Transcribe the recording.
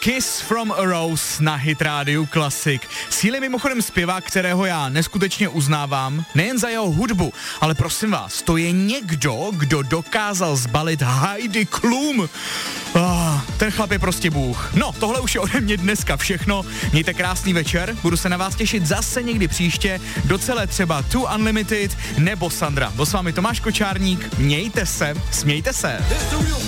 Kiss from a Rose na Hit Radio Classic. Cíl je mimochodem zpěvák, kterého já neskutečně uznávám, nejen za jeho hudbu, ale prosím vás, to je někdo, kdo dokázal zbalit Heidi Klum. Ten chlap je prostě bůh. No, tohle už je ode mě dneska všechno. Mějte krásný večer, budu se na vás těšit zase někdy příště, docela třeba Two Unlimited nebo Sandra. Byl s vámi Tomáš Kočárník, mějte se, smějte se.